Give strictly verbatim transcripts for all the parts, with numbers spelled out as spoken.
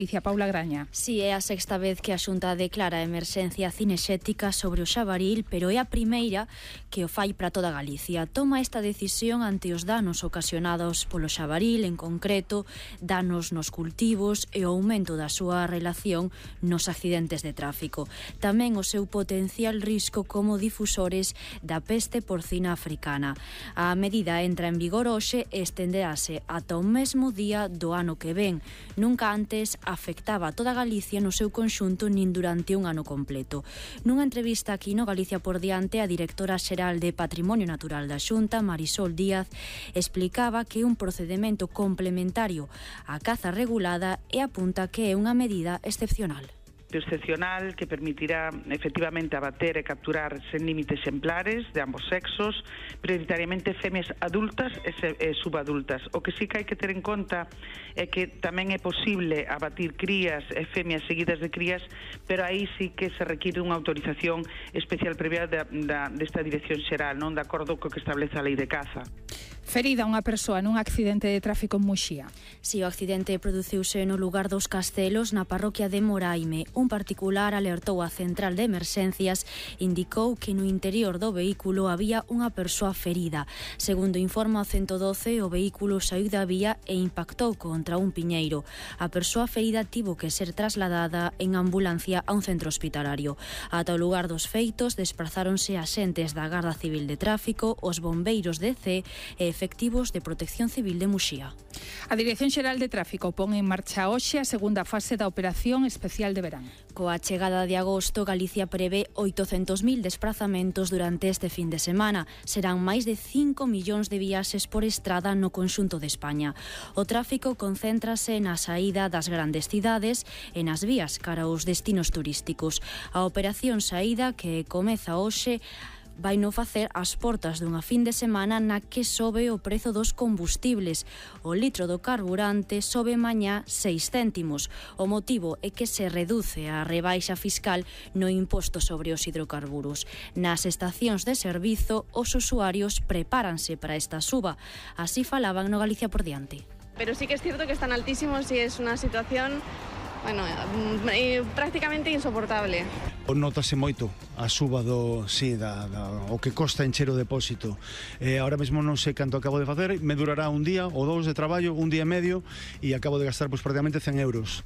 Galicia, Paula Graña. Si, é a sexta vez que a Xunta declara a emerxencia cinexética sobre o xabaril, pero é a primeira que o fai para toda Galicia. Toma esta decisión ante os danos ocasionados polo xabaril, en concreto, danos nos cultivos e o aumento da súa relación nos accidentes de tráfico. Tamén o seu potencial risco como difusores da peste porcina africana. A medida entra en vigor hoxe e estenderase ata o mesmo día do ano que ven. Nunca antes afectaba a toda Galicia no seu conxunto nin durante un ano completo. Nunha entrevista aquí no Galicia por diante, a directora xeral de Patrimonio Natural da Xunta, Marisol Díaz, explicaba que é un procedemento complementario á caza regulada e apunta que é unha medida excepcional. excepcional que permitirá efectivamente abater e capturar sen límite exemplares de ambos sexos, prioritariamente femias adultas e, se, e subadultas. O que sí que hai que ter en conta é que tamén é posible abatir crías e femias seguidas de crías, pero aí sí que se require unha autorización especial previa da, da, desta Dirección Xeral, non de acordo co que establece a Lei de Caza. Ferida unha persoa nun accidente de tráfico en Muxía. Si, o accidente produciuse no lugar dos Castelos, na parroquia de Moraime. Un particular alertou a central de emerxencias, indicou que no interior do vehículo había unha persoa ferida. Segundo informa o ciento doce, o vehículo saiu da vía e impactou contra un piñeiro. A persoa ferida tivo que ser trasladada en ambulancia a un centro hospitalario. Ata o lugar dos feitos desprazáronse axentes da Garda Civil de Tráfico, os bombeiros de C e efectivos de Protección Civil de Muxía. A Dirección Xeral de Tráfico pon en marcha hoxe a segunda fase da Operación Especial de Verán. Coa chegada de agosto, Galicia prevé oitocentos mil desprazamentos durante este fin de semana. Serán máis de cinco millóns de viaxes por estrada no conxunto de España. O tráfico concéntrase na saída das grandes cidades e nas vías cara aos destinos turísticos. A operación saída, que comeza hoxe, vai no facer as portas dunha fin de semana na que sobe o prezo dos combustibles. O litro do carburante sobe mañá seis céntimos. O motivo é que se reduce a rebaixa fiscal no imposto sobre os hidrocarburos. Nas estacións de servizo, os usuarios prepáranse para esta suba. Así falaban no Galicia por diante. Pero sí que es cierto que están altísimos y es una situación, bueno, eh, prácticamente insoportable. Notase moito a suba do, sí, da, da, o que costa encher o depósito. Eh, ahora mesmo non sei canto acabo de facer, me durará un día ou dous de traballo, un día e medio, e acabo de gastar pues, prácticamente cen euros.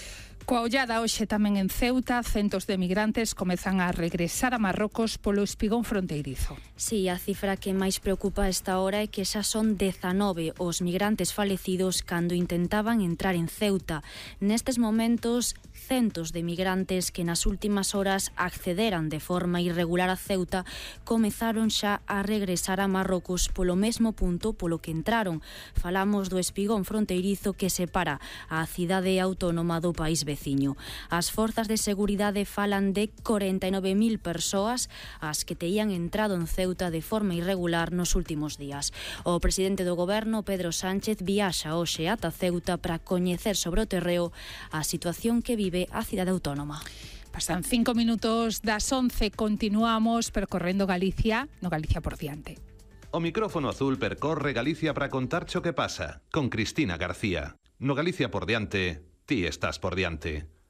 Coa ollada hoxe tamén en Ceuta, centos de migrantes comezan a regresar a Marrocos polo espigón fronteirizo. Si, a cifra que máis preocupa a esta hora é que xa son dezanove os migrantes falecidos cando intentaban entrar en Ceuta. Nestes momentos, centos de migrantes que nas últimas horas accederan de forma irregular a Ceuta comezaron xa a regresar a Marrocos polo mesmo punto polo que entraron. Falamos do espigón fronteirizo que separa a cidade autónoma do país veciño. As forzas de seguridade falan de corenta e nove mil persoas as que teían entrado en Ceuta de forma irregular nos últimos días. O presidente do goberno, Pedro Sánchez, viaxa hoxe ata Ceuta para coñecer sobre o terreo a situación que vive a cidade autónoma. Pasan cinco minutos das once, continuamos percorrendo Galicia, no Galicia por diante. O micrófono azul percorre Galicia para contarche o que pasa, con Cristina García. No Galicia por diante, ti estás por diante.